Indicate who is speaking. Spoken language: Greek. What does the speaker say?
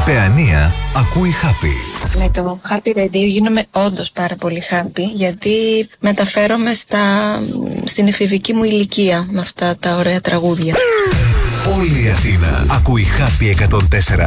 Speaker 1: Παιανία ακούει Happy.
Speaker 2: Με το Happy Radio γίνομαι όντως πάρα πολύ happy, γιατί μεταφέρομαι στην εφηβική μου ηλικία με αυτά τα ωραία τραγούδια.
Speaker 1: Όλη η Αθήνα ακούει Happy 104.